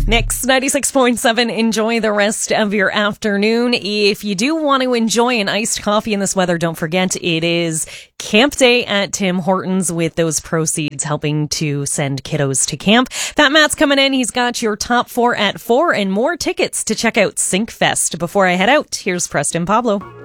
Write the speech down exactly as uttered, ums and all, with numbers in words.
Next, ninety-six point seven. Enjoy the rest of your afternoon. If you do want to enjoy an iced coffee in this weather, don't forget it is Camp Day at Tim Hortons, with those proceeds helping to send kiddos to camp. That Matt's coming in. He's got your top four at four and more tickets to check out Syncfest. Before I head out, here's Preston Pablo.